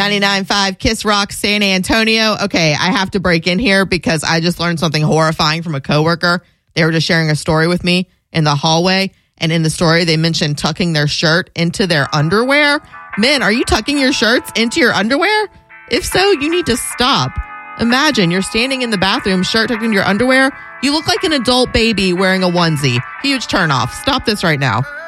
99.5 Kiss Rock San Antonio. Okay, I have to break in here because I just learned something horrifying from a coworker. They were just sharing a story with me in the hallway. And in the story, they mentioned tucking their shirt into their underwear. Men, are you tucking your shirts into your underwear? If so, you need to stop. Imagine you're standing in the bathroom, shirt tucked into your underwear. You look like an adult baby wearing a onesie. Huge turnoff. Stop this right now.